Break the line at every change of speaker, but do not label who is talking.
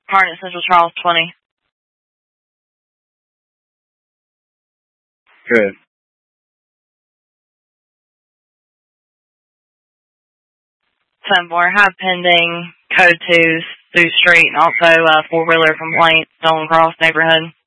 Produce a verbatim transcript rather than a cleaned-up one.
Harnett Central Charles twenty.
Good.
ten four, have pending code two through street and also a four-wheeler complaint, Stolen Cross neighborhood.